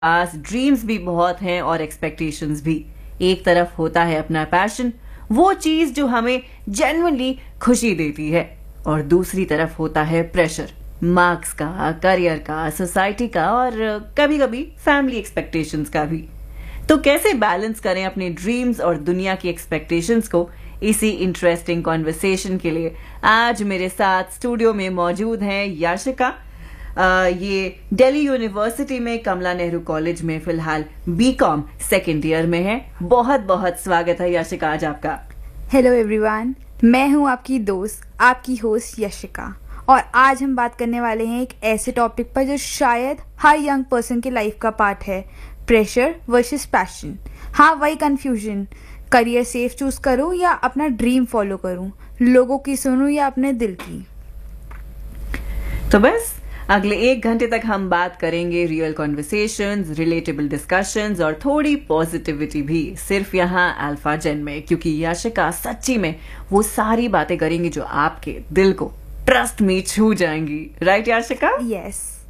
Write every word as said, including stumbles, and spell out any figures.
पास dreams भी बहुत हैं और एक्सपेक्टेशंस भी। एक तरफ होता है अपना पैशन, वो चीज जो हमें जेन्युइनली खुशी देती है, और दूसरी तरफ होता है प्रेशर, मार्क्स का, करियर का, सोसाइटी का और कभी कभी फैमिली एक्सपेक्टेशंस का भी। तो कैसे बैलेंस करें अपने ड्रीम्स और दुनिया की एक्सपेक्टेशंस को? इसी इंटरेस्टिंग कॉन्वर्सेशन के लिए आज मेरे साथ स्टूडियो में मौजूद हैं याशिका। Uh, ये दिल्ली यूनिवर्सिटी में कमला नेहरू कॉलेज में फिलहाल बीकॉम सेकेंड ईयर में है। बहुत बहुत स्वागत है याशिका आज आपका। हेलो एवरीवन, मैं हूं आपकी दोस्त, आपकी होस्ट यशिका, और आज हम बात करने वाले हैं एक ऐसे टॉपिक पर जो शायद हर यंग पर्सन के लाइफ का पार्ट है, प्रेशर वर्सेस पैशन। हाँ, वही कंफ्यूजन, करियर सेफ चूज करूं या अपना ड्रीम फॉलो करूं, लोगों की सुनूं या अपने दिल की। तो बस अगले एक घंटे तक हम बात करेंगे रियल कॉन्वर्सेशंस, रिलेटेबल डिस्कशंस और थोड़ी पॉजिटिविटी भी, सिर्फ यहाँ अल्फा जेन में, क्योंकि याशिका सच्ची में वो सारी बातें करेंगी जो आपके दिल को ट्रस्ट में छू जाएंगी। राइट याशिका? यस।